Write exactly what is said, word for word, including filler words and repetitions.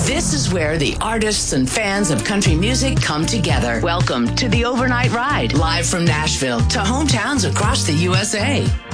This is where the artists and fans of country music come together. Welcome to the Overnight Ride, live from Nashville to hometowns across the U S A.